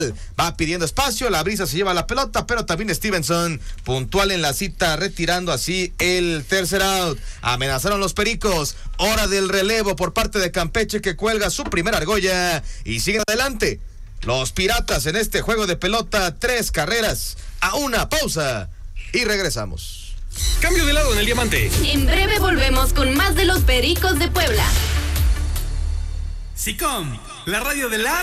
Va pidiendo espacio, la Brisa se lleva la pelota, pero también Stevenson puntual en la cita, retirando así el tercer out. Amenazaron los Pericos, hora del relevo por parte de Campeche, que cuelga su primera argolla y siguen adelante. Los Piratas en este juego de pelota, 3 carreras a 1, pausa y regresamos. Cambio de lado en el diamante. En breve volvemos con más de los Pericos de Puebla. SICOM, la radio de las